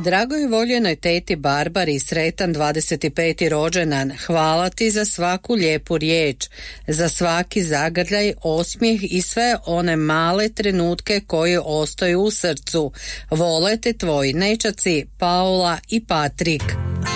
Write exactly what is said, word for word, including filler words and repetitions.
Dragoj voljenoj teti Barbari, sretan dvadeset peti rođendan. Hvala ti za svaku lijepu riječ, za svaki zagrljaj, osmijeh i sve one male trenutke koje ostaju u srcu. Vole te tvoji nećaci Paula i Patrik.